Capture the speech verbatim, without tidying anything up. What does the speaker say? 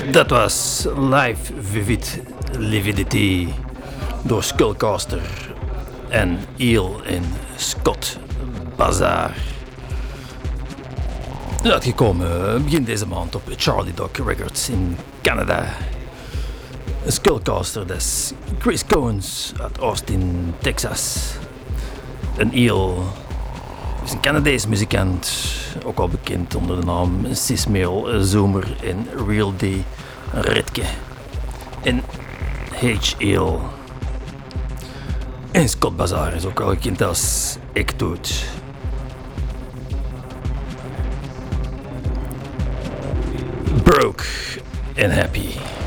Dat was Live Vivid Lividity door Skullcaster en Eel in Scott Bazaar. Uitgekomen begin deze maand op Charlie Dog Records in Canada. Skullcaster, dat is Chris Coens uit Austin, Texas. Een Eel is een Canadees muzikant, ook al bekend onder de naam Sismail Zoomer en Real D Redke. En H. Eel. En Scott Bazaar is ook al gekend als Ectoot. Broke and Happy.